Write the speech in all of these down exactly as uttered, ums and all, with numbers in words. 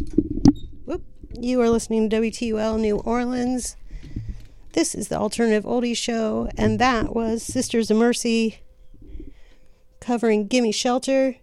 Whoop. You are listening to W T U L New Orleans. This is the Alternative Oldies Show, and that was Sisters of Mercy covering Gimme Shelter.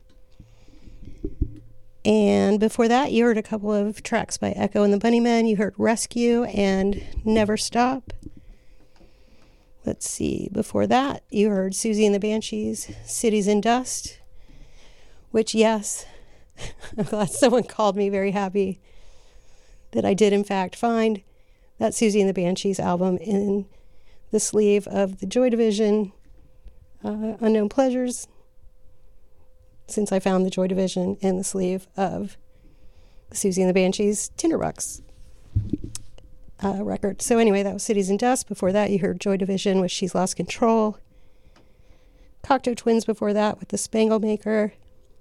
And before that, you heard a couple of tracks by Echo and the Bunnymen. You heard Rescue and Never Stop. Let's see. Before that, you heard Susie and the Banshees, Cities in Dust, which, yes, I'm glad someone called me very happy that I did, in fact, find that Susie and the Banshees album in the sleeve of the Joy Division uh, Unknown Pleasures, since I found the Joy Division in the sleeve of Susie and the Banshees Tinderbox uh, record. So anyway, that was Cities in Dust. Before that, you heard Joy Division with She's Lost Control. Cocteau Twins before that with The Spangle Maker.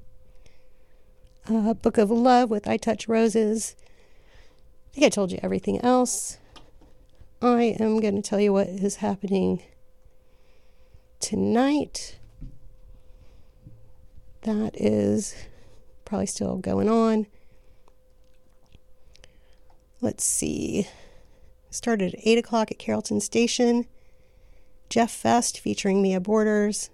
Uh, Book of Love with I Touch Roses. I think I told you everything else. I am going to tell you what is happening tonight. That is probably still going on. Let's see. Started at eight o'clock at Carrollton Station. Jeff Fest featuring Mia Borders.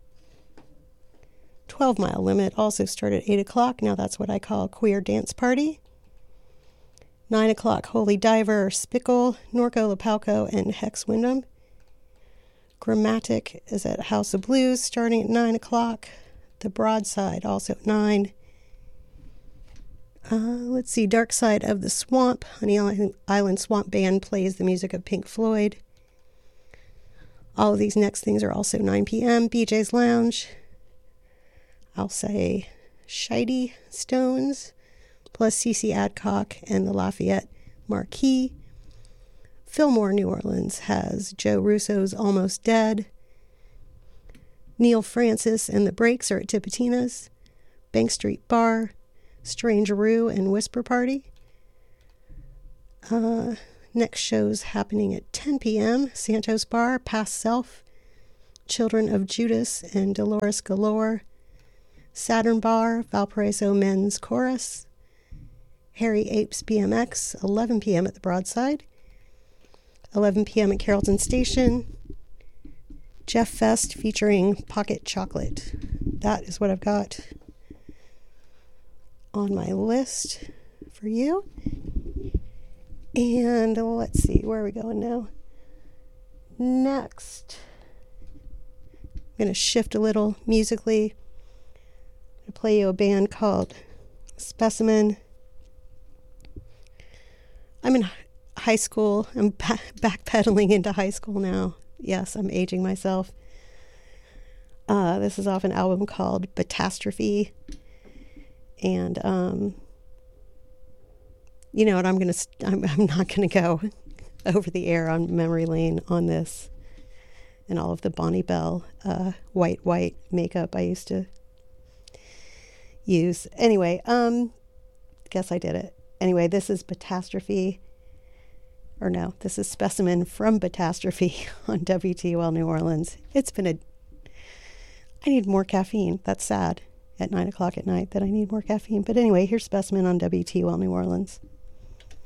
twelve Mile Limit also started at eight o'clock. Now that's what I call a queer dance party. nine o'clock, Holy Diver, Spickle, Norco Lapalco, and Hex Wyndham. Grammatic is at House of Blues starting at nine o'clock. The Broadside also at nine. Uh, let's see, Dark Side of the Swamp, Honey Island Swamp Band plays the music of Pink Floyd. All of these next things are also nine p.m. B J's Lounge. I'll say Shady Stones, plus C C Adcock and the Lafayette Marquis. Fillmore, New Orleans has Joe Russo's Almost Dead. Neil Francis and the Breaks are at Tipitina's. Bank Street Bar, Strangeroo and Whisper Party. Uh, next show's happening at ten p.m. Santos Bar, Past Self, Children of Judas and Dolores Galore. Saturn Bar, Valparaiso Men's Chorus. Harry Apes B M X, eleven p.m. at the Broadside. eleven p.m. at Carrollton Station. Jeff Fest featuring Pocket Chocolate. That is what I've got on my list for you. And let's see, where are we going now? Next, I'm going to shift a little musically. I'm going to play you a band called Specimen. I'm in high school. I'm ba- backpedaling into high school now. Yes, I'm aging myself. Uh, this is off an album called Batastrophe. And, um, you know what, I'm going to, I'm, I'm not going to go over the air on memory lane on this and all of the Bonnie Bell, uh, white, white makeup I used to use. Anyway, um, guess I did it. Anyway, this is Batastrophe. Or no, this is Specimen from Batastrophe on W T U L New Orleans. It's been a... I need more caffeine. That's sad at nine o'clock at night that I need more caffeine. But anyway, here's Specimen on W T U L New Orleans.